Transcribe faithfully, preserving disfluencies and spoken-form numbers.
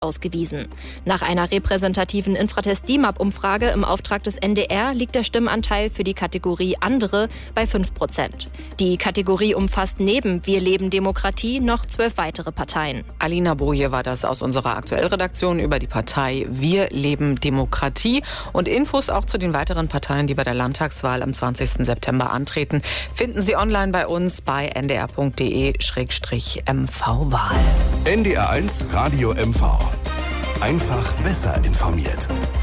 ausgewiesen. Nach einer repräsentativen Infratest-D M A P-Umfrage im Auftrag des N D R liegt der Stimmanteil für die Kategorie Andere bei fünf Prozent. Die Kategorie umfasst neben Wir leben Demokratie noch zwölf weitere Parteien. Alina Boje war das aus unserer Aktuellredaktion über die Partei Wir leben Demokratie. Und Infos auch zu den weiteren Parteien, die bei der Landtagswahl am zwanzigsten September antreten, finden Sie online bei uns bei n d r punkt d e slash m v wahl. N D R eins Radio M V. Einfach besser informiert.